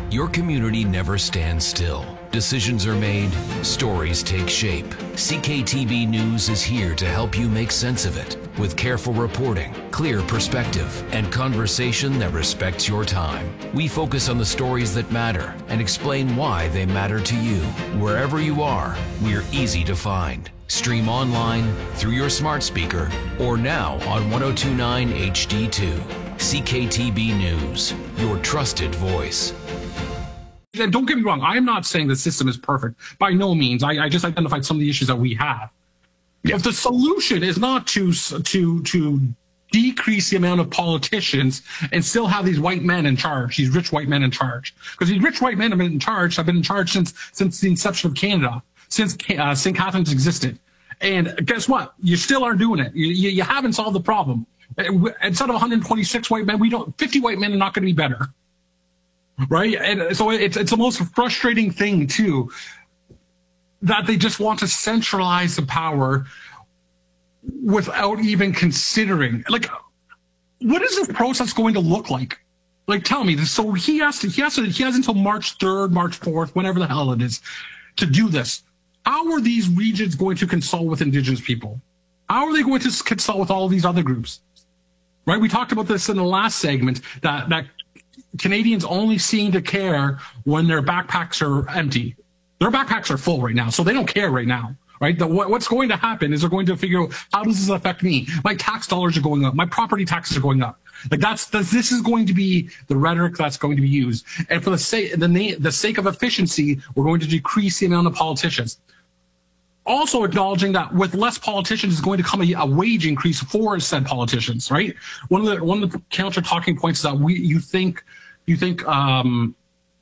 Your community never stands still. Decisions are made, stories take shape. CKTB News is here to help you make sense of it with careful reporting, clear perspective, and conversation that respects your time. We focus on the stories that matter and explain why they matter to you. Wherever you are, we're easy to find. Stream online, through your smart speaker, or now on 1029 HD2. CKTB News, your trusted voice. And don't get me wrong, I'm not saying the system is perfect. By no means. I just identified some of the issues that we have. Yeah. But the solution is not to decrease the amount of politicians and still have these white men in charge, these rich white men in charge. Because these rich white men have been in charge since the inception of Canada, since St. Catharines existed. And guess what? You still aren't doing it. You haven't solved the problem. Instead of 126 white men, 50 white men are not going to be better. Right? And so it's the most frustrating thing, too, that they just want to centralize the power without even considering. Like, what is this process going to look like? Like, tell me. So he has until March 3rd, March 4th, whenever the hell it is, to do this. How are these regions going to consult with Indigenous people? How are they going to consult with all of these other groups? Right? We talked about this in the last segment, that Canadians only seem to care when their backpacks are empty. Their backpacks are full right now, so they don't care right now, right? What's going to happen is they're going to figure out, how does this affect me? My tax dollars are going up. My property taxes are going up. Like this is going to be the rhetoric that's going to be used. And for the sake of efficiency, we're going to decrease the amount of politicians. Also acknowledging that with less politicians is going to come a wage increase for said politicians, right? One of the counter talking points is that you think the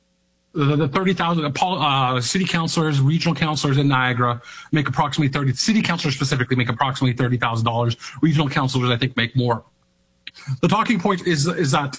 30,000 city councillors, regional councillors in Niagara make approximately city councillors specifically make approximately $30,000. Regional councillors, I think, make more. The talking point is that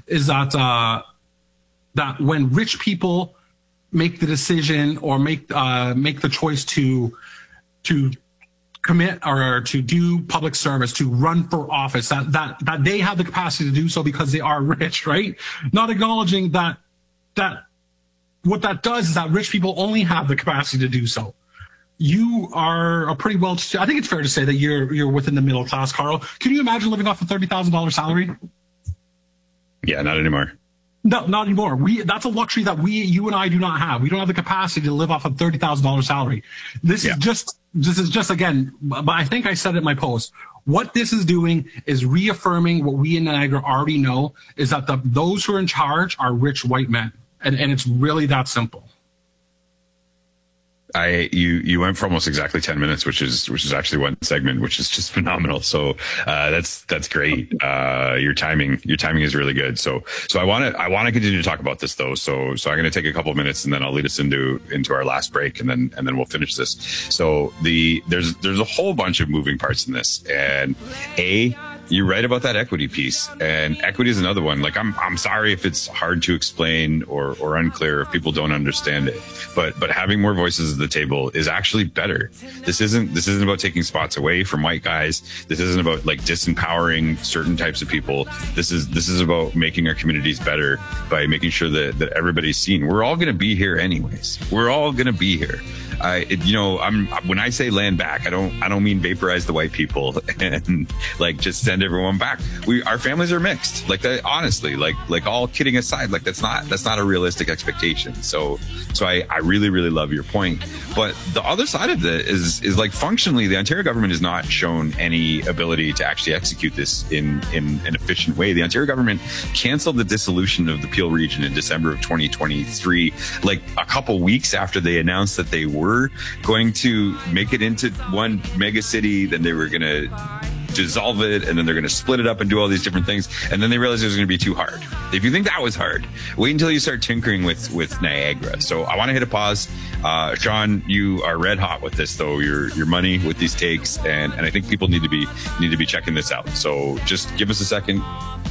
when rich people make the decision or make the choice to commit or to do public service, to run for office, that they have the capacity to do so because they are rich, right? Not acknowledging that what that does is that rich people only have the capacity to do so. You are a pretty I think it's fair to say that you're within the middle class, Carl. Can you imagine living off a $30,000 salary? Yeah, not anymore. No, not anymore. That's a luxury that you and I do not have. We don't have the capacity to live off a $30,000 salary. This is just again, but I think I said it in my post. What this is doing is reaffirming what we in Niagara already know, is that those who are in charge are rich white men. And it's really that simple. You went for almost exactly 10 minutes, which is actually one segment, which is just phenomenal. So, that's great. Your timing is really good. So I want to continue to talk about this though. So I'm going to take a couple of minutes and then I'll lead us into our last break and then we'll finish this. So there's a whole bunch of moving parts in this, and you're right about that equity piece, and equity is another one. Like, I'm sorry if it's hard to explain or unclear if people don't understand it, but having more voices at the table is actually better. This isn't about taking spots away from white guys. This isn't about like disempowering certain types of people. This is about making our communities better by making sure that everybody's seen. We're all going to be here anyways. We're all going to be here. When I say land back, I don't mean vaporize the white people and like just send everyone back. Our families are mixed. Like that, honestly, like all kidding aside, like that's not a realistic expectation. So I really, really love your point. But the other side of it is like functionally, the Ontario government has not shown any ability to actually execute this in an efficient way. The Ontario government canceled the dissolution of the Peel region in December of 2023, like a couple weeks after they announced that they were going to make it into one mega city. Then they were going to dissolve it, and then they're going to split it up and do all these different things. And then they realized it was going to be too hard. If you think that was hard, wait until you start tinkering with Niagara. So I want to hit a pause. Sean, you are red hot with this, though. Your money with these takes, and I think people need to be checking this out. So just give us a second.